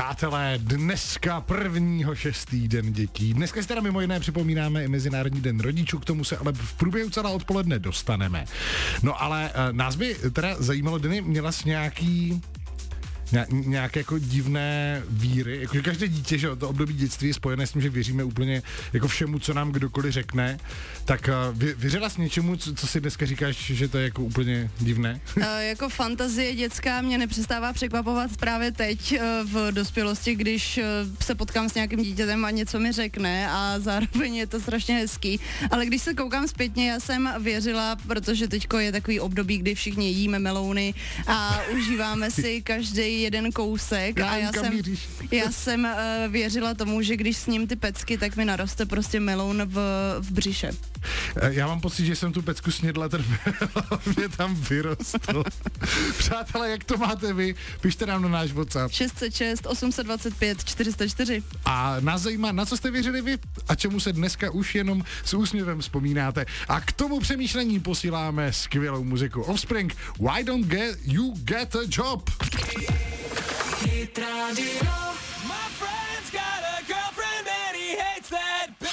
Přátelé, dneska 1.6. den dětí. Dneska si teda mimo jiné připomínáme i Mezinárodní den rodičů, k tomu se ale v průběhu celá odpoledne dostaneme. No ale nás by teda zajímalo, Denny, měla jsi nějaké jako divné víry, jakože každé dítě, že to období dětství je spojené s tím, že věříme úplně jako všemu, co nám kdokoliv řekne, tak věřila jsi něčemu, co si dneska říkáš, že to je jako úplně divné? Jako fantazie dětská mě nepřestává překvapovat právě teď v dospělosti, když se potkám s nějakým dítětem a něco mi řekne a zároveň je to strašně hezký, ale když se koukám zpětně, já jsem věřila, protože teďko je takový období, kdy všichni jíme melouny a užíváme si každý jeden kousek a já jsem věřila tomu, že když sním ty pecky, tak mi naroste prostě meloun v břiše. Já mám pocit, že jsem tu pecku snědla, ten mě tam vyrostl. Přátelé, jak to máte vy? Pište nám na náš WhatsApp. 606 825 404. A nás zajímá, na co jste věřili vy a čemu se dneska už jenom s úsměvem vzpomínáte. A k tomu přemýšlení posíláme skvělou muziku. Offspring, Why Don't You Get a Job? Hit Radio.